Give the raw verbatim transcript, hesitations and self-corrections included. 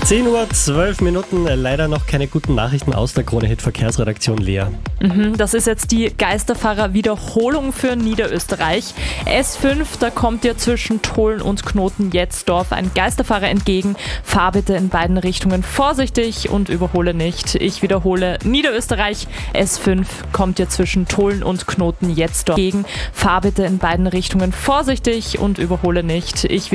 zehn Uhr, zwölf Minuten, leider noch keine guten Nachrichten aus der Krone-Hit-Verkehrsredaktion, Lea. Mhm, das ist jetzt die Geisterfahrer-Wiederholung für Niederösterreich. S fünf, da kommt dir zwischen Tolln und Knoten-Jetzdorf ein Geisterfahrer entgegen. Fahr bitte in beiden Richtungen vorsichtig und überhole nicht. Ich wiederhole, Niederösterreich, S fünf kommt dir zwischen Tolln und Knoten-Jetzdorf entgegen. Fahr bitte in beiden Richtungen vorsichtig und überhole nicht. Ich